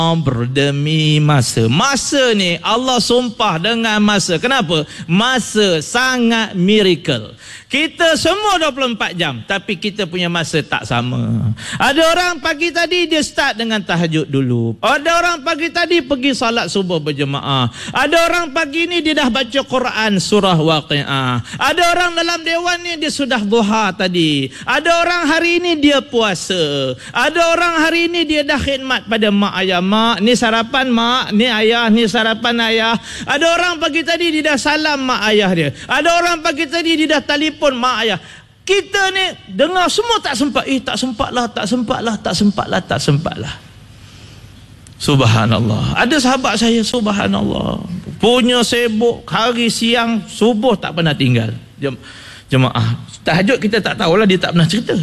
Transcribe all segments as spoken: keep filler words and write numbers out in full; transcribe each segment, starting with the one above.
berdemi masa. Masa ni Allah sumpah dengan masa. Kenapa? Masa sangat miracle. Kita semua dua puluh empat jam, tapi kita punya masa tak sama. Ada orang pagi tadi dia start dengan tahajud dulu. Ada orang pagi tadi pergi salat subuh berjemaah. Ada orang pagi ni dia dah baca Quran surah Waqiah. Ada orang dalam dewan ni dia sudah duha tadi. Ada orang hari ini dia puasa. Ada orang hari ini dia dah khidmat pada mak ayah. Mak, ni sarapan mak, ni ayah, ni sarapan ayah. Ada orang pagi tadi dia dah salam mak ayah dia. Ada orang pagi tadi dia dah telefon mak ayah. Kita ni dengar semua tak sempat. Eh tak sempat lah, tak sempat lah, tak sempat lah, tak sempat lah. Subhanallah. Ada sahabat saya, subhanallah, punya sibuk hari siang subuh tak pernah tinggal. Jemaah tahajud kita tak tahulah, dia tak pernah cerita.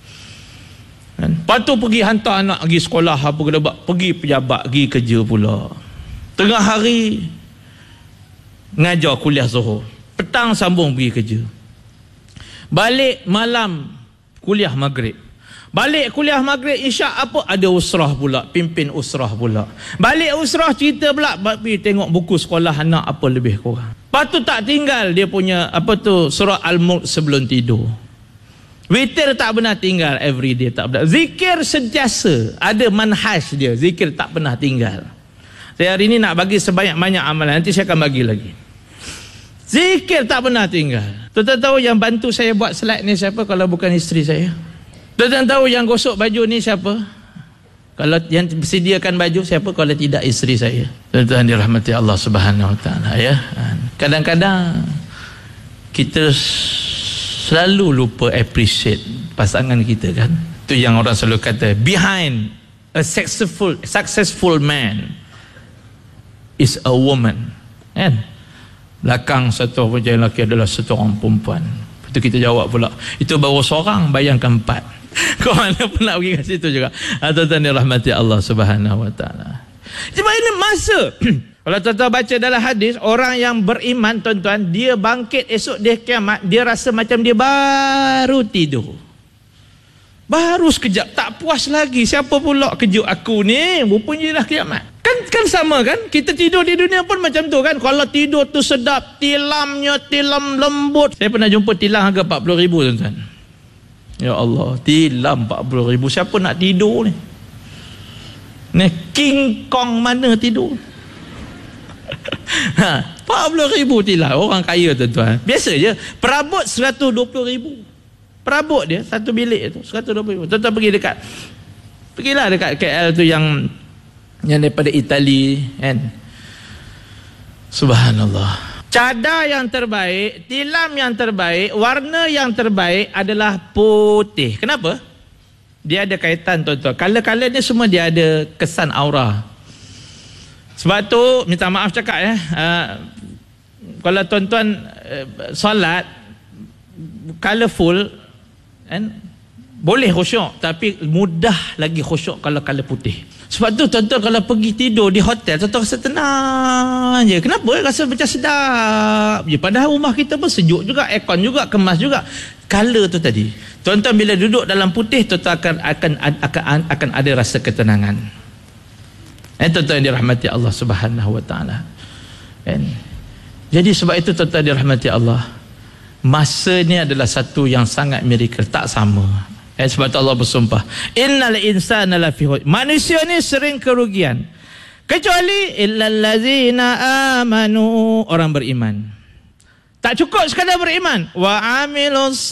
Lepas tu pergi hantar anak pergi sekolah apa kena buat, pergi pejabat, pergi kerja pula. Tengah hari ngajar kuliah Zuhur, petang sambung pergi kerja. Balik malam kuliah Maghrib. Balik kuliah Maghrib Isyak apa ada usrah pula, pimpin usrah pula. Balik usrah cerita pula pergi tengok buku sekolah anak apa lebih kurang. Lepas tu tak tinggal dia punya apa tu surah Al-Mulk sebelum tidur. Witir tak pernah tinggal, every day tak pernah. Zikir sentiasa, ada manhaj dia, zikir tak pernah tinggal. Saya hari ini nak bagi sebanyak-banyak amalan, nanti saya akan bagi lagi. Zikir tak pernah tinggal. Tuan-tuan tahu yang bantu saya buat slide ni siapa kalau bukan isteri saya? Tuan-tuan tahu yang gosok baju ni siapa? Kalau yang sediakan baju siapa kalau tidak isteri saya? Tuan-tuan dirahmati Allah Subhanahu Wa Taala ya. Kadang-kadang kita selalu lupa appreciate pasangan kita kan. Itu yang orang selalu kata, behind a successful successful man is a woman. Kan? Belakang satu orang lelaki adalah satu orang perempuan. Itu kita jawab pula, itu baru seorang, bayangkan empat. Kau mana pun nak pergi kat situ juga. Tuan-tuan dirahmati Allah Subhanahu Wa Taala. Sebab ini masa. Kalau tuan-tuan baca dalam hadis, orang yang beriman tuan-tuan, dia bangkit esok dia kiamat, dia rasa macam dia baru tidur. Baru sekejap, tak puas lagi. Siapa pula kejut aku ni? Rupanya dah kiamat. Kan kan sama kan? Kita tidur di dunia pun macam tu kan? Kalau tidur tu sedap, tilamnya tilam lembut. Saya pernah jumpa tilam harga empat puluh ribu tuan-tuan. Ya Allah, tilam empat puluh ribu. Siapa nak tidur ni? Ni King Kong mana tidur? Ha, empat puluh ribu tilam. Orang kaya tuan-tuan. Biasa je. Perabot seratus dua puluh ribu. Perabot dia satu bilik tu seratus dua puluh ribu. Tuan-tuan pergi dekat, pergilah dekat K L tu yang yang daripada Itali kan. Subhanallah. Cadar yang terbaik, tilam yang terbaik, warna yang terbaik adalah putih. Kenapa? Dia ada kaitan tuan-tuan. Color-color ni semua dia ada kesan aura. Sebab tu minta maaf cakap ya, uh, kalau tuan-tuan uh, solat colourful kan, boleh khusyuk, tapi mudah lagi khusyuk kalau color putih. Sebab tu tuan-tuan kalau pergi tidur di hotel, tuan-tuan rasa tenang je. Kenapa? Rasa macam sedap je. Padahal rumah kita pun sejuk juga, aircon juga, kemas juga. Color tu tadi. Tuan-tuan bila duduk dalam putih, tuan-tuan akan akan akan akan ada rasa ketenangan. Eh, tuan-tuan yang dirahmati Allah Subhanahu Wa Taala. Kan? Jadi sebab itu tuan-tuan dirahmati Allah, masa ni adalah satu yang sangat miracle, tak sama. Eh, sebab itu Allah bersumpah, innal insana lafi khusr. Manusia ni sering kerugian kecuali illal ladzina amanu, orang beriman. Tak cukup sekadar beriman, wa amilus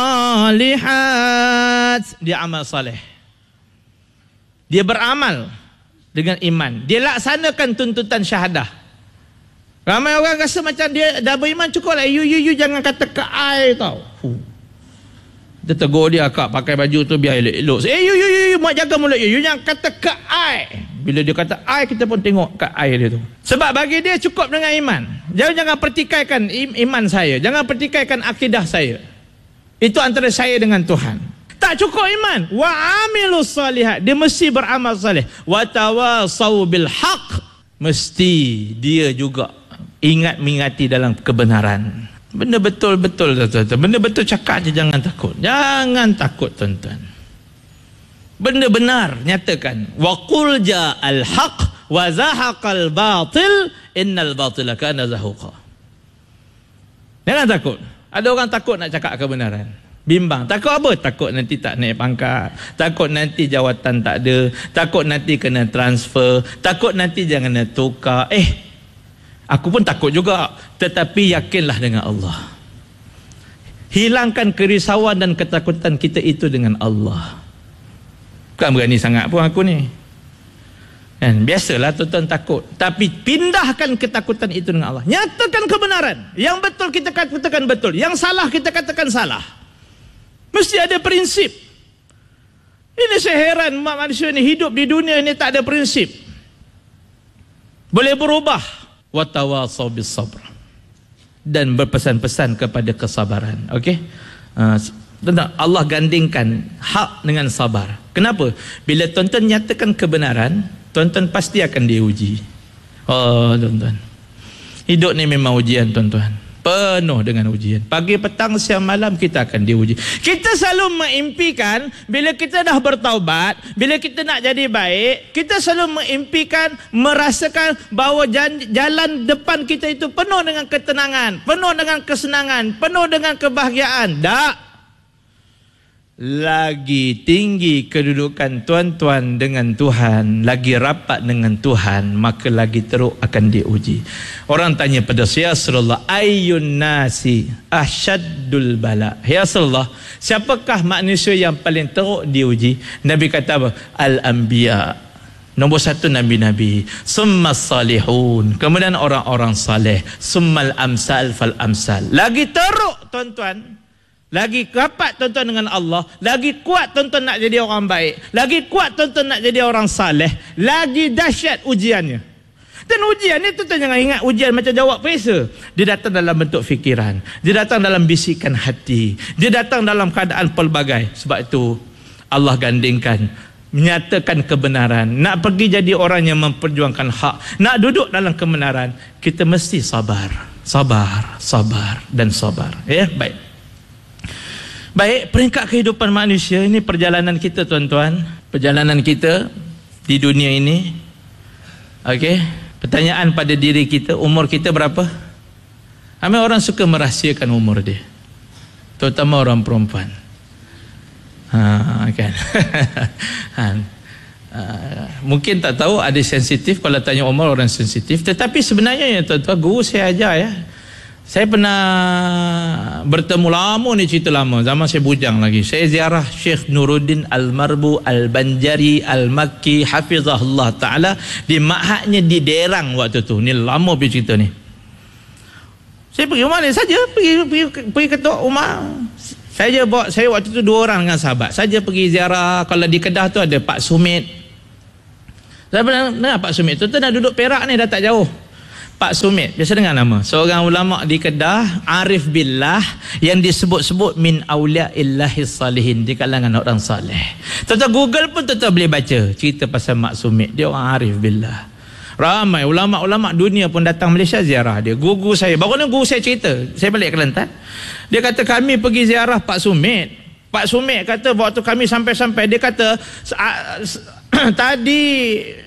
salihat, dia amal saleh. Dia beramal dengan iman, dia laksanakan tuntutan syahadah. Ramai orang rasa macam dia dah beriman cukup lah. You, you, you jangan kata ke I tau. Huh. Dia tegur dia, kak pakai baju tu biar elok-elok. Eh you, you, you, you, mak jaga mulut you. You jangan kata ke I. Bila dia kata I, kita pun tengok ke I dia tu. Sebab bagi dia cukup dengan iman. Jangan jangan pertikaikan iman saya. Jangan pertikaikan akidah saya. Itu antara saya dengan Tuhan. Tak cukup iman. Wa amilus salihat. Dia mesti beramal saleh. Wa tawasau bil haq. Mesti dia juga ingat mengingati dalam kebenaran. Benda betul-betul tuan-tuan. Benda betul cakap je, jangan takut. Jangan takut tuan-tuan. benda benar nyatakan. Wa qul ja'al haq wa zahaqal batil innal batila kana zahuqa. Jangan takut. Ada orang takut nak cakap kebenaran, bimbang. Takut apa? Takut nanti tak naik pangkat, takut nanti jawatan tak ada, takut nanti kena transfer, takut nanti jangan nak tukar. Eh, aku pun takut juga, tetapi yakinlah dengan Allah. Hilangkan kerisauan dan ketakutan kita itu dengan Allah. Bukan berani sangat pun aku ni kan, biasalah tuan-tuan takut, tapi pindahkan ketakutan itu dengan Allah. Nyatakan kebenaran. Yang betul kita katakan betul, yang salah kita katakan salah. Mesti ada prinsip. Ini saya heran umat manusia ni hidup di dunia ini tak ada prinsip. Boleh berubah. Wa tawassaw bis sabr, dan berpesan-pesan kepada kesabaran. Okey, uh, tentang Allah gandingkan hak dengan sabar. Kenapa? Bila tuan-tuan nyatakan kebenaran, tuan-tuan pasti akan diuji. Oh tuan-tuan, hidup ni memang ujian tuan-tuan, penuh dengan ujian. Pagi, petang, siang, malam kita akan diuji. Kita selalu mengimpikan bila kita dah bertaubat, bila kita nak jadi baik, kita selalu mengimpikan, merasakan bahawa jalan depan kita itu penuh dengan ketenangan, penuh dengan kesenangan, penuh dengan kebahagiaan. Tak. Lagi tinggi kedudukan tuan-tuan dengan Tuhan, lagi rapat dengan Tuhan, maka lagi teruk akan diuji. Orang tanya pada ya Rasulullah, ayyun nasi ahsyaddul bala. Ya Rasulullah, siapakah manusia yang paling teruk diuji? Nabi kata apa? Al-anbiya. Nombor satu Nabi-Nabi, summas salihun, kemudian orang-orang saleh, summal amsal fal amsal. Lagi teruk tuan-tuan, lagi rapat tuan-tuan dengan Allah, lagi kuat tuan-tuan nak jadi orang baik, lagi kuat tuan-tuan nak jadi orang saleh, lagi dahsyat ujiannya. Dan ujian ni tuan-tuan jangan ingat ujian macam jawab perisa. Dia datang dalam bentuk fikiran, dia datang dalam bisikan hati, dia datang dalam keadaan pelbagai. Sebab itu Allah gandingkan menyatakan kebenaran. Nak pergi jadi orang yang memperjuangkan hak, nak duduk dalam kebenaran, kita mesti sabar, sabar, sabar dan sabar. Ya, baik. Baik, peringkat kehidupan manusia ini perjalanan kita tuan-tuan, perjalanan kita di dunia ini. Okey, pertanyaan pada diri kita, umur kita berapa? Ramai orang suka merahsiakan umur dia, terutama orang perempuan. Ha, kan. ha. Uh, mungkin tak tahu, ada sensitif kalau tanya umur, orang sensitif. Tetapi sebenarnya ya tuan-tuan, guru saya ajar ya, saya pernah bertemu lama ni, cerita lama, zaman saya bujang lagi. Saya ziarah Syekh Nuruddin Al-Marbu Al-Banjari Al-Makki hafizahullah ta'ala di ma'hadnya di Derang waktu tu. Ni lama pergi cerita ni. Saya pergi rumah dia saja, pergi, pergi, pergi ketuk rumah. Saya bawa, saya waktu tu dua orang dengan sahabat. Saja pergi ziarah. Kalau di Kedah tu ada Pak Sumit. Saya pernah dengar Pak Sumit tu, tu nak duduk Perak ni, dah tak jauh. Pak Sumit, biasa dengar nama. Seorang ulama di Kedah, arif billah, yang disebut-sebut min auliaillahi salihin, di kalangan orang saleh. Tuan-tuan Google pun tuan-tuan boleh baca cerita pasal Mak Sumit. Dia orang arif billah. Ramai ulama-ulama dunia pun datang Malaysia ziarah dia. Guru saya, baru ni guru saya cerita, saya balik Kelantan, dia kata kami pergi ziarah Pak Sumit. Pak Sumit kata waktu kami sampai-sampai, dia kata tadi